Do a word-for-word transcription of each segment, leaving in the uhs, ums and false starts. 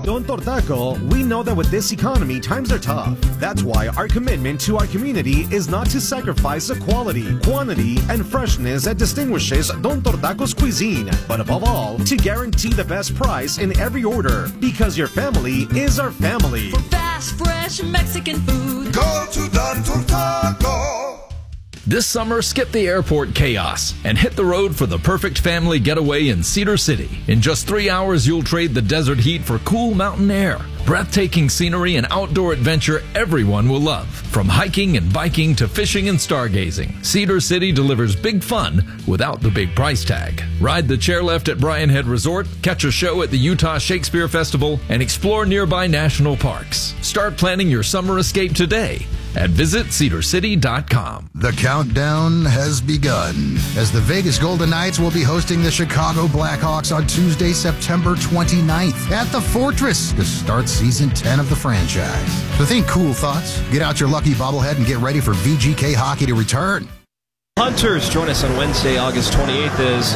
Don Tortaco, we know that with this economy, times are tough. That's why our commitment to our community is not to sacrifice the quality, quantity, and freshness that distinguishes Don Tortaco's cuisine, but above all, to guarantee the best price in every order, because your family is our family. For fast, fresh Mexican food, go to Don Tortaco. This summer, skip the airport chaos and hit the road for the perfect family getaway in Cedar City. In just three hours, you'll trade the desert heat for cool mountain air, breathtaking scenery, and outdoor adventure everyone will love. From hiking and biking to fishing and stargazing, Cedar City delivers big fun without the big price tag. Ride the chairlift at Bryan Head Resort, catch a show at the Utah Shakespeare Festival, and explore nearby national parks. Start planning your summer escape today at visit cedar city dot com. The countdown has begun as the Vegas Golden Knights will be hosting the Chicago Blackhawks on Tuesday, September twenty-ninth at the Fortress to start season ten of the franchise. So think cool thoughts, get out your lucky bobblehead, and get ready for V G K hockey to return. Hunters join us on Wednesday, August twenty-eighth as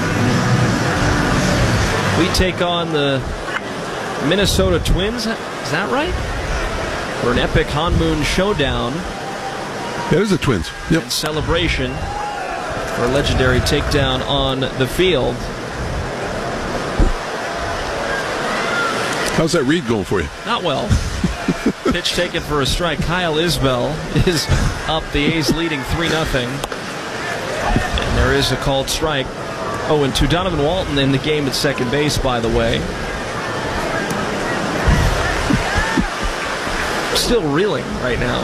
we take on the Minnesota Twins. Is that right? For an epic Hanmoon showdown. That is the Twins. Yep. And celebration for a legendary takedown on the field. How's that read going for you? Not well. Pitch taken for a strike. Kyle Isbell is up. The A's leading three nothing. And there is a called strike. Oh, and to Donovan Walton in the game at second base, by the way. Still reeling right now.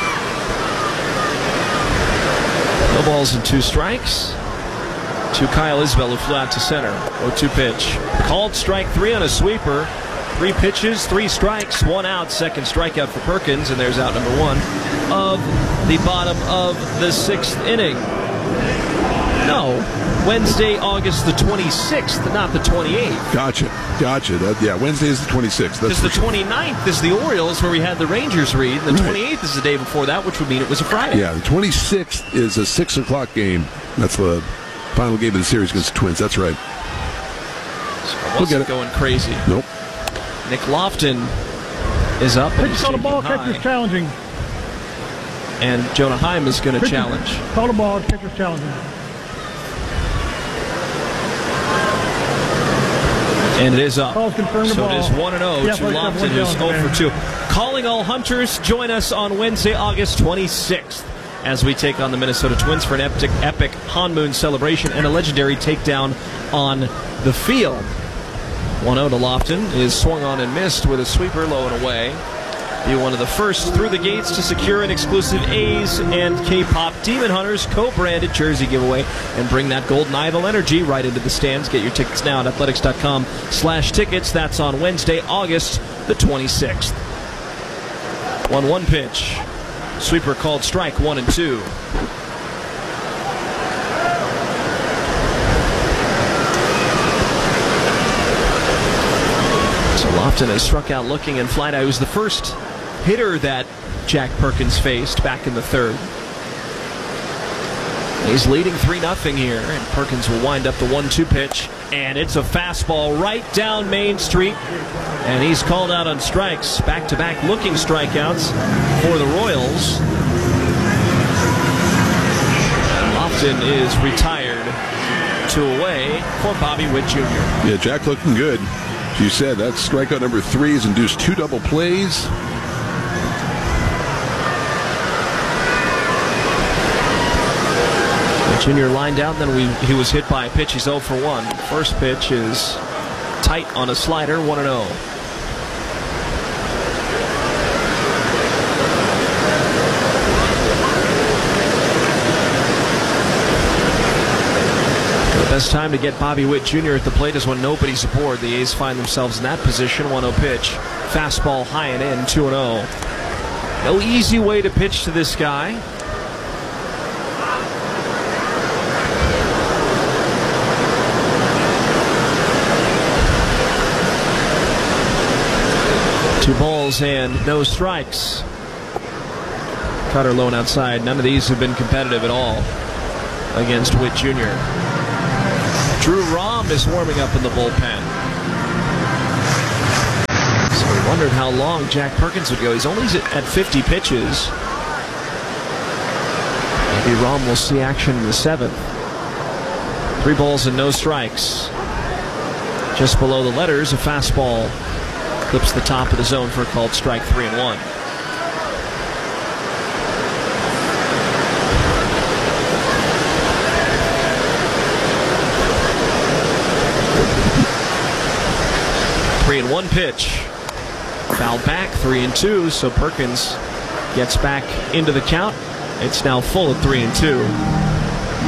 No balls and two strikes to Kyle Isbell, who flew out to center. oh two pitch. Called strike three on a sweeper. Three pitches, three strikes, one out. Second strikeout for Perkins, and there's out number one of the bottom of the sixth inning. No, Wednesday, August the twenty-sixth, not the twenty-eighth. Gotcha, gotcha. That, yeah, Wednesday is the twenty-sixth. That's Because the sure. twenty-ninth is the Orioles, where we had the Rangers read. The right. twenty-eighth is the day before that, which would mean it was a Friday. Yeah, the twenty-sixth is a six o'clock game. That's the final game of the series against the Twins. That's right. So I wasn't We'll get it. going crazy. Nope. Nick Lofton is up. Pitch call the ball, catcher's challenging. And Jonah Heim is going to challenge. Call the ball, catcher's challenging. And it is up. Call's confirmed the so ball. it is one and oh Yeah, to first up, Lofton, one who's down, oh for two. Calling all Hunters, join us on Wednesday, August twenty-sixth, as we take on the Minnesota Twins for an epic, epic Hanmoon celebration and a legendary takedown on the field. one oh to Lofton is swung on and missed with a sweeper low and away. Be one of the first through the gates to secure an exclusive A's and K-Pop Demon Hunters co-branded jersey giveaway and bring that golden idol energy right into the stands. Get your tickets now at athletics.com slash tickets. That's on Wednesday, August the twenty-sixth. one one pitch. Sweeper called strike one and two. So Lofton has struck out looking and flat out. He was the first hitter that Jack Perkins faced back in the third. He's leading three nothing here, and Perkins will wind up the one two pitch, and it's a fastball right down Main Street, and he's called out on strikes. Back-to-back looking strikeouts for the Royals. And Lofton is retired, two away for Bobby Witt Junior Yeah, Jack looking good. As you said, that's strikeout number three. Has induced two double plays. Junior lined out, then we, he was hit by a pitch. He's oh for one. First pitch is tight on a slider, one and oh. The best time to get Bobby Witt Junior at the plate is when nobody's aboard. The A's find themselves in that position. one oh pitch. Fastball high and in, two and oh. No easy way to pitch to this guy. Two balls and no strikes. Cutter low and outside. None of these have been competitive at all against Witt Junior Drew Rom is warming up in the bullpen. wondered how long Jack Perkins would go. He's only at fifty pitches. Maybe Rom will see action in the seventh. Three balls and no strikes. Just below the letters, a fastball clips the top of the zone for a called strike three and one. Three and one pitch. Foul back, three and two, so Perkins gets back into the count. It's now full at three and two.